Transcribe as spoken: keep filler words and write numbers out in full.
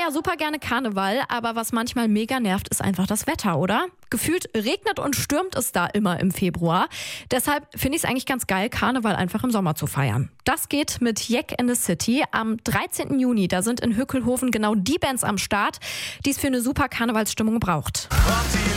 ja super gerne Karneval, aber was manchmal mega nervt, ist einfach das Wetter, oder? Gefühlt regnet und stürmt es da immer im Februar. Deshalb finde ich es eigentlich ganz geil, Karneval einfach im Sommer zu feiern. Das geht mit Jack in the City am dreizehnten Juni. Da sind in Hückelhoven genau die Bands am Start, die es für eine super Karnevalsstimmung braucht.